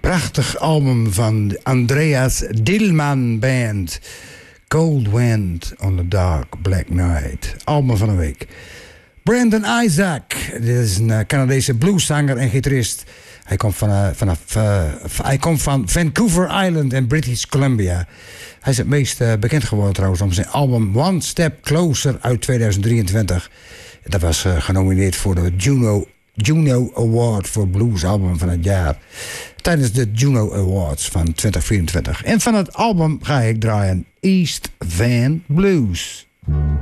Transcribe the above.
Prachtig album van de Andreas Dillman Band. Cold Wind on the Dark Black Night. Album van de week. Brandon Isaac. Dit is een Canadese blueszanger en gitarist. Hij komt van Vancouver Island in British Columbia. Hij is het meest bekend geworden trouwens om zijn album One Step Closer uit 2023. Dat was genomineerd voor de Juno Award voor Blues Album van het jaar. Tijdens de Juno Awards van 2024. En van het album ga ik draaien East Van Blues.